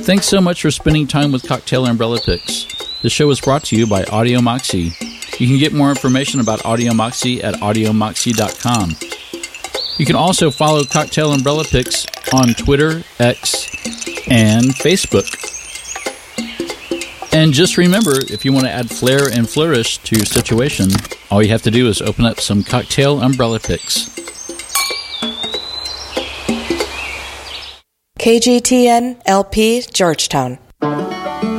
Thanks so much for spending time with Cocktail Umbrella Picks. The show is brought to you by Audio Moxie. You can get more information about Audio Moxie at audiomoxie.com. You can also follow Cocktail Umbrella Picks on Twitter, X, and Facebook. And just remember, if you want to add flair and flourish to your situation, all you have to do is open up some Cocktail Umbrella Picks. KGTN LP Georgetown.